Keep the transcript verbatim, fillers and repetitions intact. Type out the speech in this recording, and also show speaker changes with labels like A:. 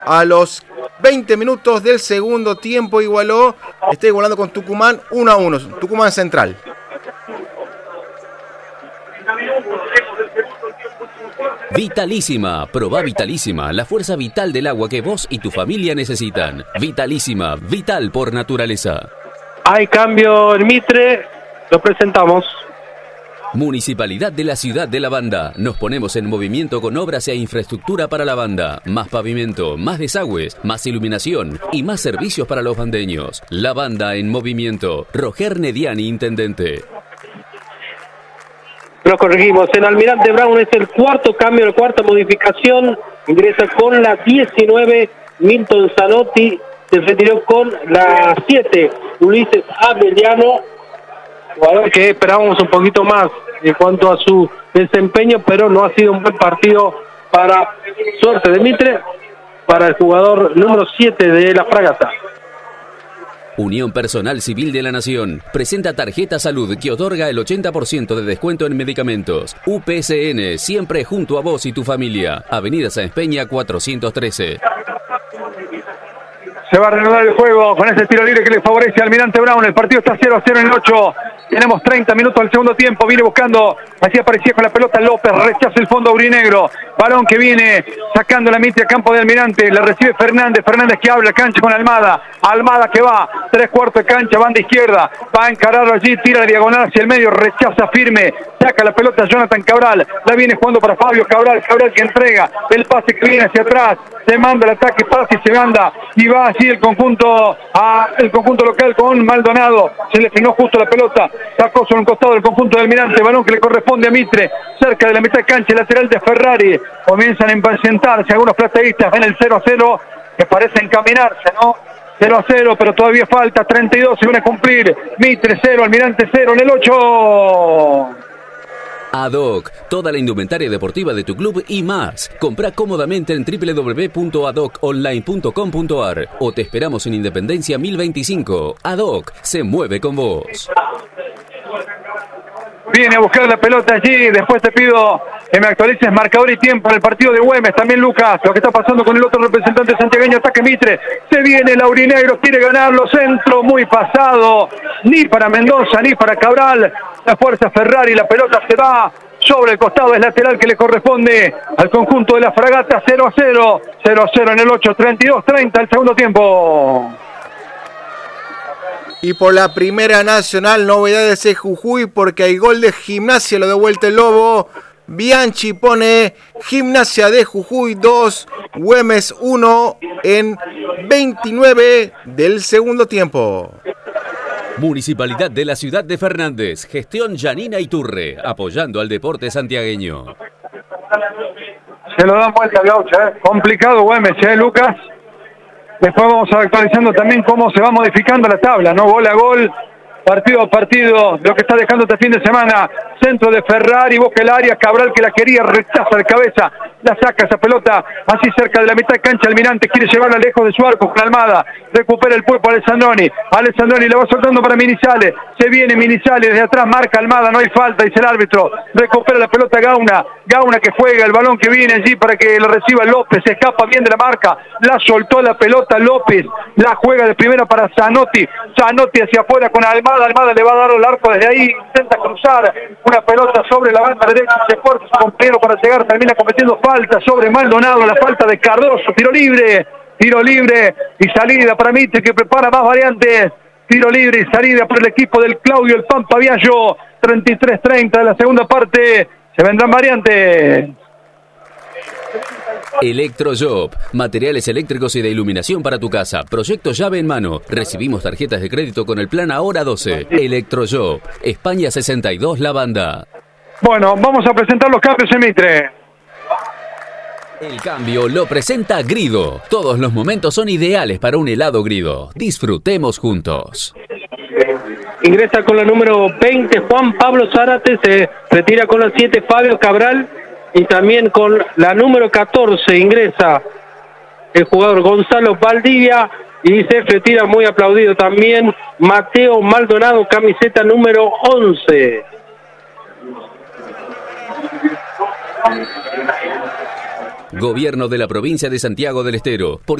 A: A los veinte minutos del segundo tiempo igualó, está igualando con Tucumán uno a uno. Tucumán Central.
B: Vitalísima, probá Vitalísima, la fuerza vital del agua que vos y tu familia necesitan. Vitalísima, vital por naturaleza.
C: Hay cambio en Mitre, lo presentamos.
B: Municipalidad de la Ciudad de La Banda. Nos ponemos en movimiento con obras e infraestructura para la banda. Más pavimento, más desagües, más iluminación y más servicios para los bandeños. La Banda en movimiento. Roger Nediani, intendente.
C: Lo corregimos. En Almirante Brown es el cuarto cambio, la cuarta modificación. Ingresa con la diecinueve Milton Zanotti. Se retiró con la siete Ulises Abeliano. Jugador que esperábamos un poquito más en cuanto a su desempeño, pero no ha sido un buen partido para suerte de Mitre, para el jugador número siete de la Fragata.
B: Unión Personal Civil de la Nación presenta tarjeta salud que otorga el ochenta por ciento de descuento en medicamentos. U P C N, siempre junto a vos y tu familia. Avenida Sáenz Peña cuatrocientos trece.
D: Se va a reanudar el juego con ese tiro libre que le favorece a Almirante Brown. El partido está cero a cero en el ocho. Tenemos treinta minutos del segundo tiempo. Viene buscando, así aparecía con la pelota López. Rechaza el fondo aurinegro. Balón que viene sacando la Mitre a campo de Almirante. Le recibe Fernández. Fernández que abre la cancha con Almada. Almada que va. Tres cuartos de cancha. Banda izquierda. Va a encararlo allí. Tira la diagonal hacia el medio. Rechaza firme. Saca la pelota Jonathan Cabral. La viene jugando para Fabio Cabral. Cabral que entrega el pase que viene hacia atrás. Se manda el ataque. Pase y se manda. Y va así el conjunto a el conjunto local con Maldonado. Se le finó justo la pelota. Sacó sobre un costado del conjunto del Almirante. Balón que le corresponde a Mitre. Cerca de la mitad de cancha. Lateral de Ferrari. Comienzan a impacientarse algunos plateístas en el cero a cero. Que parece encaminarse, ¿no? cero a cero, pero todavía falta. treinta y dos se van a cumplir. Mitre cero, Almirante cero en el ocho.
B: Ad hoc, toda la indumentaria deportiva de tu club y más. Comprá cómodamente en doble u doble u doble u punto ad hoc online punto com punto a r o te esperamos en Independencia mil veinticinco. Ad hoc, se mueve con vos.
D: Viene a buscar la pelota allí. Después te pido que me actualices marcador y tiempo en el partido de Güemes. También Lucas, lo que está pasando con el otro representante santiagueño. Ataque Mitre. Se viene el aurinegro, quiere ganarlo. Centro muy pasado. Ni para Mendoza, ni para Cabral. La fuerza Ferrari, la pelota se va sobre el costado, es lateral que le corresponde al conjunto de la Fragata. Cero a cero. cero a cero en el ocho. treinta y dos treinta el segundo tiempo.
A: Y por la Primera Nacional, novedades de Jujuy, porque hay gol de Gimnasia, lo de vuelta el Lobo. Bianchi pone Gimnasia de Jujuy dos, Güemes uno en veintinueve del segundo tiempo.
B: Municipalidad de la Ciudad de Fernández, gestión Janina Iturre, apoyando al deporte santiagueño.
D: Se lo dan vuelta al gaucho, ¿eh? Complicado Güemes, ¿eh, Lucas? Después vamos a actualizando también cómo se va modificando la tabla, ¿no? Gol a gol, partido a partido, lo que está dejando este fin de semana. Centro de Ferrari, busca el área, Cabral que la quería, rechaza de cabeza, la saca esa pelota, así cerca de la mitad de cancha. Almirante quiere llevarla lejos de su arco con Almada, recupera el pulpo Alessandroni, Alessandroni la va soltando para Minizales, se viene Minizales, desde atrás marca Almada, no hay falta, dice el árbitro, recupera la pelota Gauna, Gauna que juega, el balón que viene allí para que lo reciba López, se escapa bien de la marca, la soltó la pelota López, la juega de primera para Zanotti, Zanotti hacia afuera con Almada, Almada le va a dar el arco desde ahí, intenta cruzar, una pelota sobre la banda derecha, se esfuerza su compañero para llegar, termina cometiendo falta sobre Maldonado, la falta de Cardoso, tiro libre, tiro libre y salida para Mitre que prepara más variantes, tiro libre y salida para el equipo del Claudio El Pampa Viallo, treinta y tres treinta de la segunda parte, se vendrán variantes.
B: Electrojob, materiales eléctricos y de iluminación para tu casa. Proyecto llave en mano. Recibimos tarjetas de crédito con el plan Ahora doce. Electrojob, España sesenta y dos La Banda.
D: Bueno, vamos a presentar los cambios en Mitre.
B: El cambio lo presenta Grido. Todos los momentos son ideales para un helado Grido. Disfrutemos juntos.
C: Ingresa con la número veinte Juan Pablo Zárate, se retira con la siete Fabio Cabral. Y también con la número catorce ingresa el jugador Gonzalo Valdivia y se retira muy aplaudido también Mateo Maldonado, camiseta número once.
B: Gobierno de la provincia de Santiago del Estero.